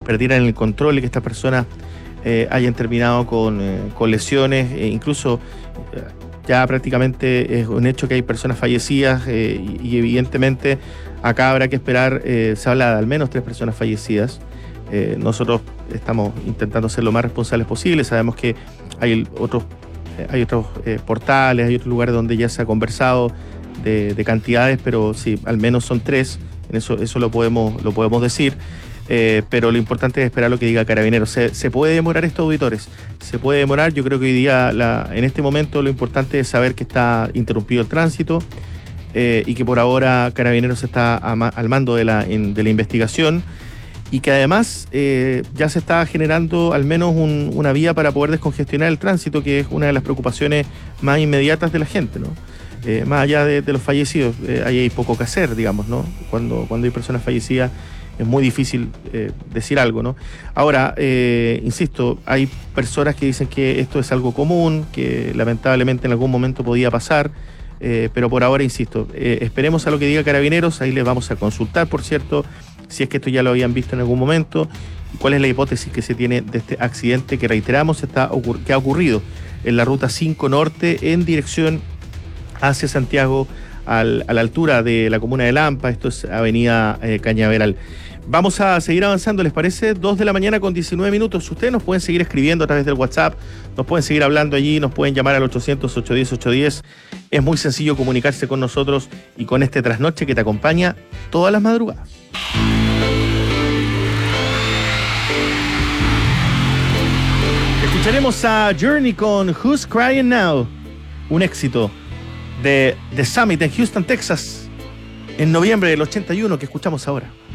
perdieran el control y que estas personas hayan terminado con lesiones, incluso ya prácticamente es un hecho que hay personas fallecidas y evidentemente acá habrá que esperar, se habla de al menos 3 personas fallecidas. Nosotros estamos intentando ser lo más responsables posible, sabemos que hay otros portales, hay otros lugares donde ya se ha conversado de cantidades, pero sí, al menos son 3, eso lo podemos decir. Pero lo importante es esperar lo que diga Carabineros. ¿Se puede demorar esto, auditores? Se puede demorar. Yo creo que hoy día, en este momento, lo importante es saber que está interrumpido el tránsito y que por ahora Carabineros está al mando de la investigación y que además ya se está generando al menos una vía para poder descongestionar el tránsito, que es una de las preocupaciones más inmediatas de la gente, ¿no? Más allá de los fallecidos, ahí hay poco que hacer, digamos, ¿no? Cuando hay personas fallecidas es muy difícil decir algo, ¿no? Ahora, insisto, hay personas que dicen que esto es algo común, que lamentablemente en algún momento podía pasar, pero por ahora, insisto, esperemos a lo que diga Carabineros, ahí les vamos a consultar, por cierto, si es que esto ya lo habían visto en algún momento, y cuál es la hipótesis que se tiene de este accidente que reiteramos que ha ocurrido en la ruta 5 Norte en dirección hacia Santiago, a la altura de la comuna de Lampa. Esto es avenida Cañaveral. Vamos a seguir avanzando, ¿les parece? 2 de la mañana con 19 minutos. Ustedes nos pueden seguir escribiendo a través del WhatsApp, nos pueden seguir hablando allí, nos pueden llamar al 800-810-810. Es muy sencillo comunicarse con nosotros y con este trasnoche que te acompaña todas las madrugadas. Escucharemos a Journey con Who's Crying Now, un éxito de The Summit en Houston, Texas, en noviembre del 81, que escuchamos ahora.